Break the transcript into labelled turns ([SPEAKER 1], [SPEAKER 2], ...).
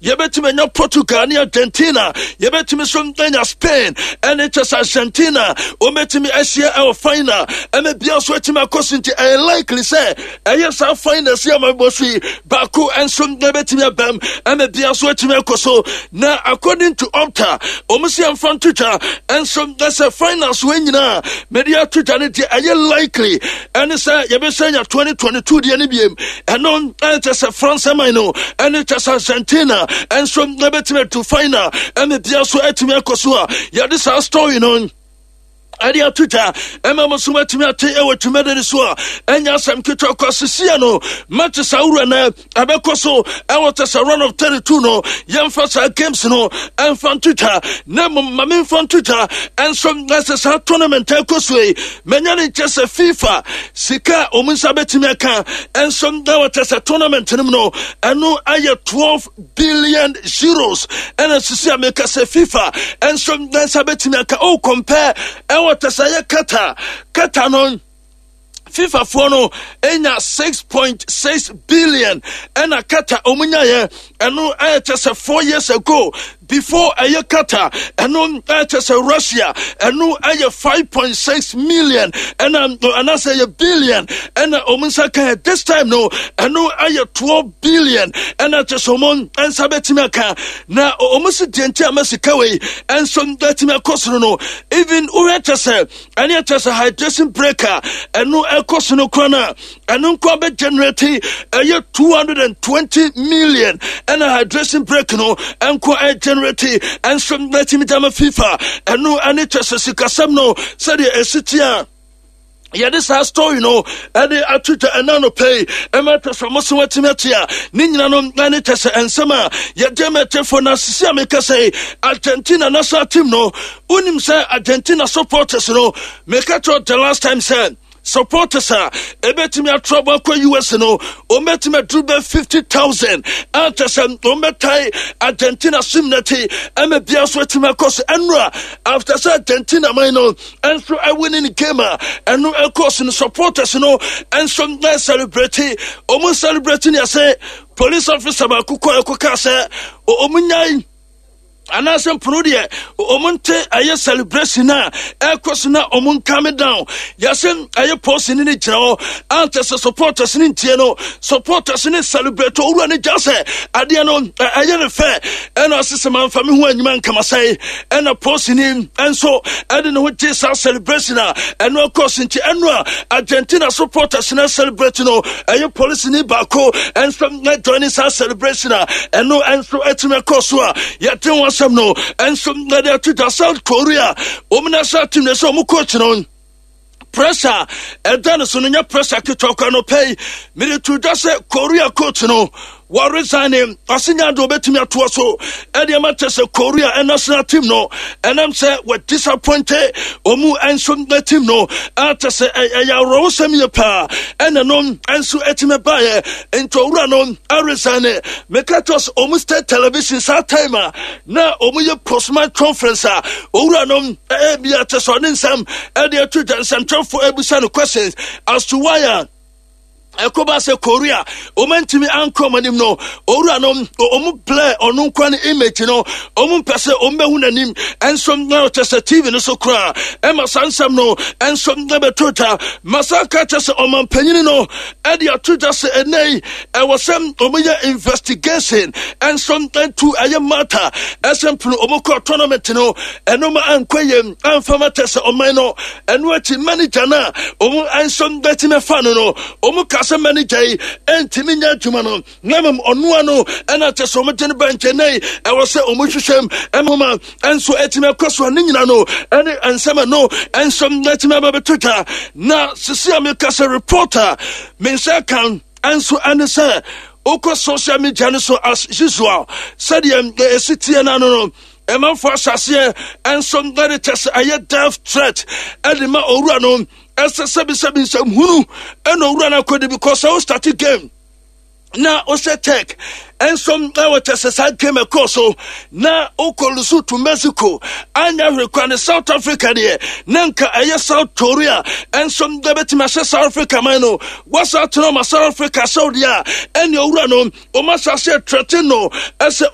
[SPEAKER 1] yɛbɛtumi anya Portugal ne Argentina, yɛbɛtumi so anya Spain ɛne kyɛ sɛ Argentina ɔmɛtumi ahyia ɛwɔ final ɛmɛ bia so atumi akɔso nti ɛyɛ likely sɛ ɛyɛ saa final si amabɔ so yi baako ɛnso yɛbɛtumi abam ɛmɛ bia so atumi akɔso na according to Opta ɔmsi amfa Twitter ɛnso ɛsɛ finals wɔ nyinaa media Twitter ne deɛ ɛyɛ likely ɛne sɛ yɛbɛsɛ 2022 deɛ ne biem ɛno ɛkyɛ sɛ France man no ɛne kyɛ sɛ Argentina ɛnso yɛbɛtumi to final ɛmɛ bia so atumi akɔso a yɛde saa story no Adia Twitter, Emma Mosumati, Ewa Tumedi Sua, Enya Sam Kito Cosiciano, Machisaurana, Abecoso, Ewatas a run of 32 no, Yamfasa Games no, and from Twitter, Nemo Mamin from Twitter, and some necessary tournament Telcosway, Menani Chess FIFA, Sika, Omusabetimeka, and some Dawatas a tournament no, and no aya 12 billion euros, and a Sisia make us a FIFA, and some Nasabetimeka, oh, compare. What is a Qatar non FIFA for no enya 6.6 billion and a Qatar omunya and no just 4 years ago before a Qatar and no just Russia and no 5.6 million and I say a billion and omunsaka this time no and no 12 billion and I just omon and sabetimaka na omusi dienti amasikawe and some datima kosono even uretase and yet as a hydration breaker and no kosono krona and no kwabe generate 220 million and a hydration breaker no and kwa generate and some datima FIFA and no anitasa sikasam no said the esitia. Yeah, this has story, and they are Twitter and nano pay, and matters from Mosumatimatia, Ninano, Nanitasa, and Sama, Yademete for Nasisiamika say, Argentina Nasa team no, Unim say Argentina supporters no, Mekato the last time said. Supporters are ebetimi trouble kwa US no ometime drube 50,000 antasem ometai Argentina simnati eme biaso etima course enra after say Argentina mino and so I winning game and no course in supporters no and some celebrity almost celebrating ya say police officer ba kuko ekoka say omunyai Anasem Prudia, Omonte, aye celebration na, Ekosina, Omon coming down. Yasen, aye posting in it, antes supporters in Tiano, supporters in it celebrate, all run it just Adiano, aye fair, and our sister man from who and man come say, and a posting in, and so I don't know what this our celebration, and no course in Tianua, Argentina supporters in a celebration, aye police in Bako, and some joining our celebration, and no answer at Kosua, yet some no and some that to South Korea Omnasa team so mu coach on pressure and then so no pressure to talk no pay me to just Korea coach no what resigning asinya do betimi ato so e dey matter say Korea and national team no and I'm say we disappointed omu enso the team no after say ya ro semi pa and no enso etime bae into owura no resign make us omu state television sa time na omu ye postman conference owura no e bia teso nsam e dey to central for ebusan questions as to why Ekoba se Korea, Omentimi Ankomanim no, Ora no, Omu play or no quan image no, Omun Pese Ombehunanim, and some now test a TV no so cry, Emma Sansam no, and some never tutor, Masaka test Oman Penino, Edia tutor say a nay, I was some Omaya investigation, and some to a matter, as some Omoko tournament no, and Oma and Quayem, and Famatessa Omano, and what manager na, Omu and some Betime Fano, Omuka. Manager and Timinia Jumano, Namam Onuano, and at the Somatin Bank, and I was say Omushem, and Mama, and so Etima Coswa Ninano, and some no, and some Latima Twitter. Now, Cecilia Mikasa reporter, Mensakan, and so and sir, Oko social media so as usual, said the city and no. Emma for Sassia and some that test a death threat, and the Ma Orano. As a 77 some who and no run could because I started game. Now, Ose Tech and some now test side came a course. Now, Okolusu to Mexico and I require South Africa there. Nanka, a South Korea and some Debetima South Africa, Mano. What's out to South Africa, Saudi, and your run on Omasa Tretino as a